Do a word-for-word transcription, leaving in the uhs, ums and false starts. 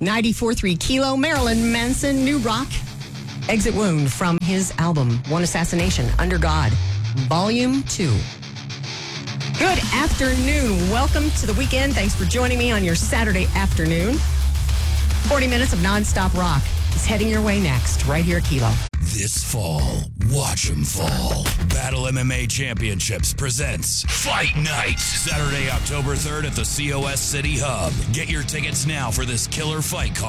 ninety-four point three Kilo, Marilyn Manson, New Rock. Exit Wound from his album, One Assassination, Under God, Volume two. Good afternoon. Welcome to the weekend. Thanks for joining me on your Saturday afternoon. forty minutes of nonstop rock is heading your way next, right here at Kilo. This fall, watch 'em fall. Battle M M A Championships presents Fight Night. Saturday, October third at the C O S City Hub. Get your tickets now for this killer fight card.